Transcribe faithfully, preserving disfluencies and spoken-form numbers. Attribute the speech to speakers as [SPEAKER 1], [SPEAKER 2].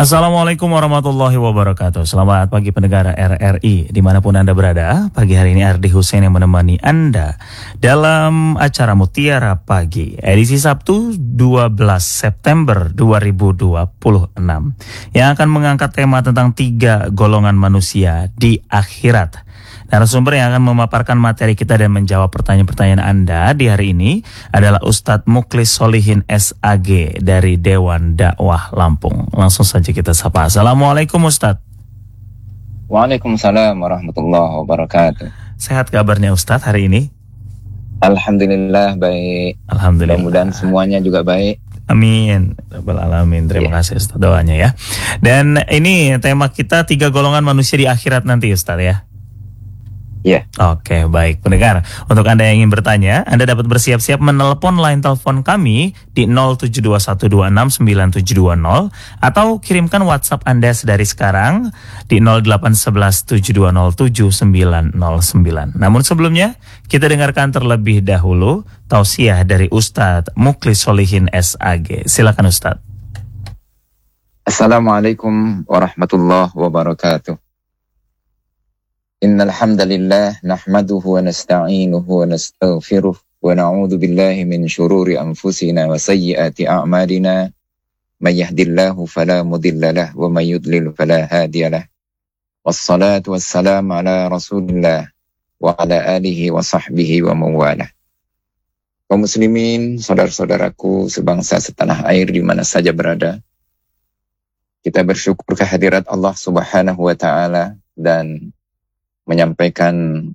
[SPEAKER 1] Assalamualaikum warahmatullahi wabarakatuh. Selamat pagi pendengar R R I dimanapun Anda berada. Pagi hari ini Ardi Hussein yang menemani Anda dalam acara Mutiara Pagi edisi Sabtu dua belas September dua ribu dua puluh enam yang akan mengangkat tema tentang tiga golongan manusia di akhirat. Narasumber yang akan memaparkan materi kita dan menjawab pertanyaan-pertanyaan Anda di hari ini adalah Ustadz Mukhlis Solihin S A G dari Dewan Dakwah Lampung. Langsung saja kita sapa. Assalamualaikum Ustadz.
[SPEAKER 2] Waalaikumsalam warahmatullahi wabarakatuh.
[SPEAKER 1] Sehat kabarnya Ustadz hari ini?
[SPEAKER 2] Alhamdulillah baik.
[SPEAKER 1] Alhamdulillah.
[SPEAKER 2] Mudah-mudahan semuanya juga baik.
[SPEAKER 1] Amin. Rabbal alamin. Terima
[SPEAKER 2] Ya.
[SPEAKER 1] kasih Ustadz doanya ya. Dan ini tema kita tiga golongan manusia di akhirat nanti Ustadz ya.
[SPEAKER 2] Ya.
[SPEAKER 1] Oke, baik pendengar. Untuk Anda yang ingin bertanya, Anda dapat bersiap-siap menelepon line telepon kami di nol tujuh dua satu dua enam sembilan tujuh dua nol atau kirimkan WhatsApp Anda sedari sekarang di nol delapan satu satu tujuh dua nol tujuh sembilan nol sembilan. Namun sebelumnya, kita dengarkan terlebih dahulu tausiah dari Ustadz Mukhlis Solihin S A G. Silakan Ustadz.
[SPEAKER 2] Assalamualaikum warahmatullahi wabarakatuh. Innal hamdalillah nahmaduhu wa nasta'inuhu wa nastaghfiruh wa na'udzu billahi min shururi anfusina wa sayyiati a'malina may yahdihillahu fala mudilla lahu wa may yudlil fala hadiyalah. Wassalatu wassalamu ala Rasulillah wa ala alihi wa sahbihi wa mawalah. Kaum muslimin, saudara-saudaraku sebangsa setanah air di mana saja berada, kita bersyukur kehadirat Allah Subhanahu wa taala dan menyampaikan